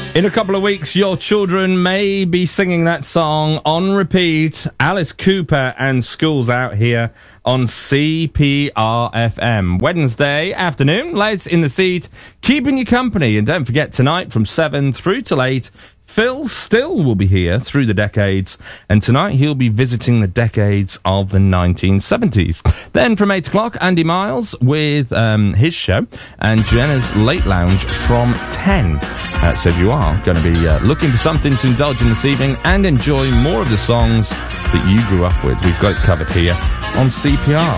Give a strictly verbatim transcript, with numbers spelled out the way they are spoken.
In a couple of weeks, your children may be singing that song on repeat. Alice Cooper and School's Out here on C P R F M. Wednesday afternoon, Les in the seat, keeping you company. And don't forget, tonight from seven through till eight, Phil Still will be here through the decades, and tonight he'll be visiting the decades of the nineteen seventies. Then from eight o'clock, Andy Miles with um, his show, and Jenna's Late Lounge from ten. Uh, so if you are going to be uh, looking for something to indulge in this evening and enjoy more of the songs that you grew up with, we've got it covered here on C P R.